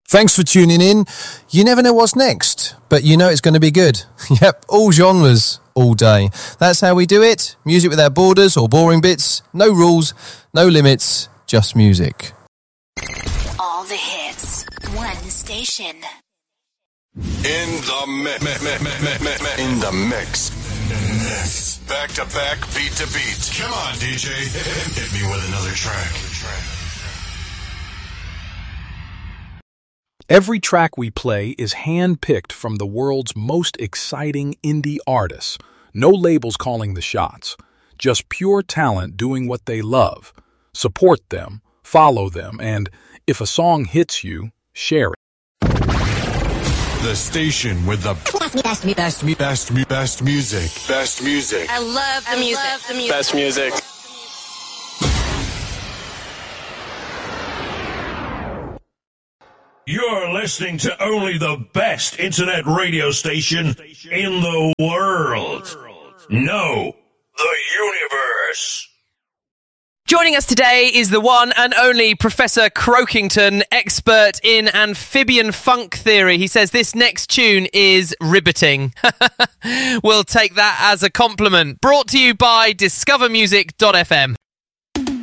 Thanks for tuning in. You never know what's next, but you know it's going to be good. Yep, all genres, all day. That's how we do it. Music without borders or boring bits. No rules, no limits, just music. All the hits, one station. In the mix. Back to back, beat to beat. Come on, DJ. Hit me with another track. Every track we play is hand-picked from the world's most exciting indie artists. No labels calling the shots. Just pure talent doing what they love. Support them, follow them, and if a song hits you, share it. The station with the best music. Best music. I love the music. Best music. You're listening to only the best internet radio station in the world. No, the universe. Joining us today is the one and only Professor Croakington, expert in amphibian funk theory. He says this next tune is riveting. We'll take that as a compliment. Brought to you by discovermusic.fm.